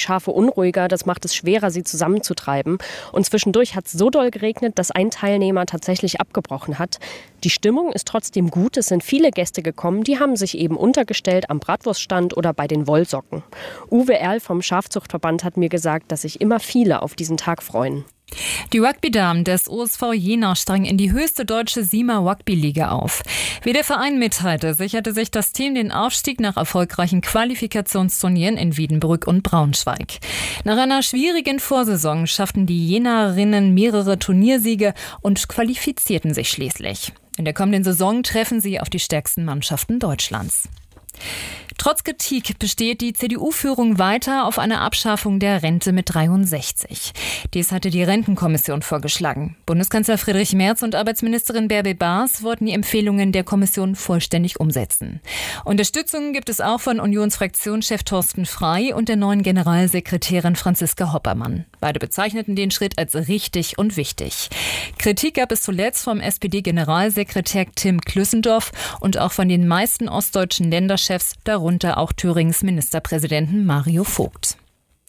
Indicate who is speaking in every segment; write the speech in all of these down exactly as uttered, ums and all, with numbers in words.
Speaker 1: Schafe unruhiger, das macht es schwerer, sie zusammenzutreiben. Und zwischendurch hat es so doll geregnet, dass ein Teilnehmer tatsächlich abgebrochen hat. Die Stimmung ist trotzdem gut, es sind viele Gäste gekommen, die haben sich eben untergestellt am Bratwurststand oder bei den Wollsocken. Uwe Erl vom Schafzuchtverband hat mir gesagt, dass sich immer viele auf diesen Tag freuen.
Speaker 2: Die Rugby-Damen des O S V Jena steigen in die höchste deutsche SIMA Rugby-Liga auf. Wie der Verein mitteilte, sicherte sich das Team den Aufstieg nach erfolgreichen Qualifikationsturnieren in Wiedenbrück und Braunschweig. Nach einer schwierigen Vorsaison schafften die Jenerinnen mehrere Turniersiege und qualifizierten sich schließlich. In der kommenden Saison treffen sie auf die stärksten Mannschaften Deutschlands. Trotz Kritik besteht die C D U-Führung weiter auf einer Abschaffung der Rente mit dreiundsechzig. Dies hatte die Rentenkommission vorgeschlagen. Bundeskanzler Friedrich Merz und Arbeitsministerin Bärbel Baas wollten die Empfehlungen der Kommission vollständig umsetzen. Unterstützung gibt es auch von Unionsfraktionschef Thorsten Frey und der neuen Generalsekretärin Franziska Hoppermann. Beide bezeichneten den Schritt als richtig und wichtig. Kritik gab es zuletzt vom S P D-Generalsekretär Tim Klüssendorf und auch von den meisten ostdeutschen Länderchefs, darunter auch Thürings Ministerpräsidenten Mario Vogt.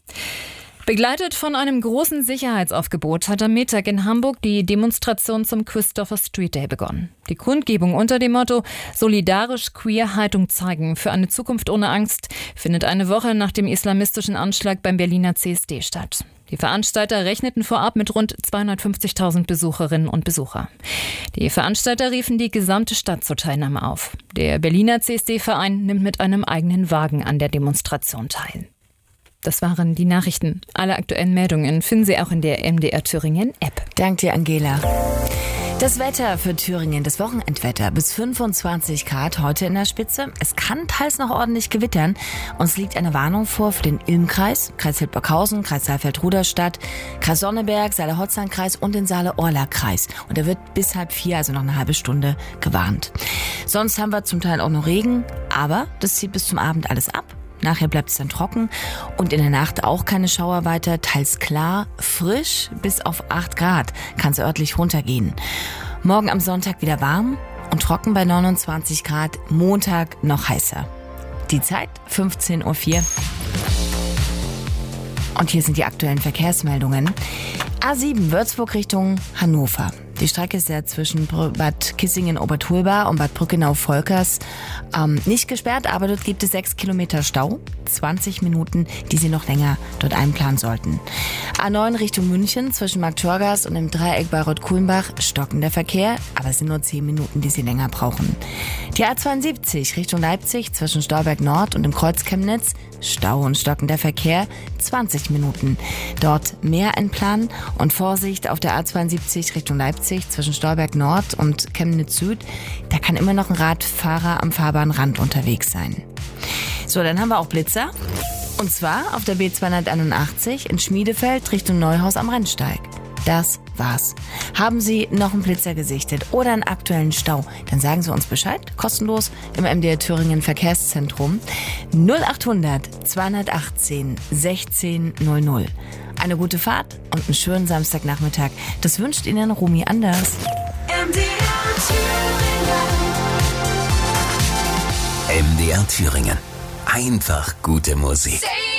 Speaker 2: Begleitet von einem großen Sicherheitsaufgebot hat am Mittag in Hamburg die Demonstration zum Christopher Street Day begonnen. Die Kundgebung unter dem Motto „Solidarisch queer Haltung zeigen für eine Zukunft ohne Angst“ findet eine Woche nach dem islamistischen Anschlag beim Berliner C S D statt. Die Veranstalter rechneten vorab mit rund zweihundertfünfzigtausend Besucherinnen und Besucher. Die Veranstalter riefen die gesamte Stadt zur Teilnahme auf. Der Berliner C S D-Verein nimmt mit einem eigenen Wagen an der Demonstration teil. Das waren die Nachrichten. Alle aktuellen Meldungen finden Sie auch in der M D R Thüringen App.
Speaker 3: Dank dir, Angela. Das Wetter für Thüringen, das Wochenendwetter, bis fünfundzwanzig Grad heute in der Spitze. Es kann teils noch ordentlich gewittern. Uns liegt eine Warnung vor für den Ilmkreis, Kreis Hildburghausen, Kreis Saalfeld-Ruderstadt, Kreis Sonneberg, Saale-Hotzahn-Kreis und den Saale-Orla-Kreis. Und da wird bis halb vier, also noch eine halbe Stunde, gewarnt. Sonst haben wir zum Teil auch noch Regen, aber das zieht bis zum Abend alles ab. Nachher bleibt es dann trocken und in der Nacht auch keine Schauer weiter, teils klar, frisch bis auf acht Grad kann es örtlich runtergehen. Morgen am Sonntag wieder warm und trocken bei neunundzwanzig Grad, Montag noch heißer. Die Zeit fünfzehn Uhr vier. Und hier sind die aktuellen Verkehrsmeldungen. A sieben Würzburg Richtung Hannover. Die Strecke ist ja zwischen Bad Kissingen-Obertulba und Bad Brückenau-Volkers ähm, nicht gesperrt, aber dort gibt es sechs Kilometer Stau, zwanzig Minuten, die Sie noch länger dort einplanen sollten. A neun Richtung München zwischen Marktschorgas und dem Dreieck Bayreuth-Kulmbach stockender Verkehr, aber es sind nur zehn Minuten, die Sie länger brauchen. Die A zweiundsiebzig Richtung Leipzig zwischen Stolberg Nord und dem Kreuz Chemnitz, Stau und stockender Verkehr, zwanzig Minuten. Dort mehr einplanen und Vorsicht auf der A zweiundsiebzig Richtung Leipzig zwischen Stolberg Nord und Chemnitz Süd. Da kann immer noch ein Radfahrer am Fahrbahnrand unterwegs sein. So, dann haben wir auch Blitzer. Und zwar auf der B zweihunderteinundachtzig in Schmiedefeld Richtung Neuhaus am Rennsteig. Das war's. Haben Sie noch einen Blitzer gesichtet oder einen aktuellen Stau? Dann sagen Sie uns Bescheid. Kostenlos im M D R Thüringen Verkehrszentrum. null achthundert zweihundertachtzehn sechzehn null null. Eine gute Fahrt und einen schönen Samstagnachmittag. Das wünscht Ihnen Rumi Anders.
Speaker 4: M D R Thüringen.
Speaker 5: M D R Thüringen. Einfach gute Musik.
Speaker 4: Say